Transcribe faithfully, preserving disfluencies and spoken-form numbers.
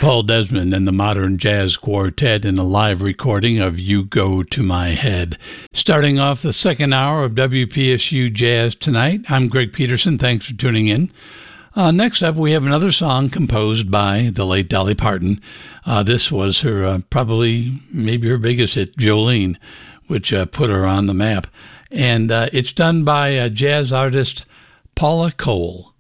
Paul Desmond and the Modern Jazz Quartet in a live recording of You Go to My Head. Starting off the second hour of W P S U Jazz tonight, I'm Greg Peterson. Thanks for tuning in. Uh, next up, we have another song composed by the late Dolly Parton. Uh, this was her, uh, probably, maybe her biggest hit, Jolene, which uh, put her on the map. And uh, it's done by uh, jazz artist Paula Cole.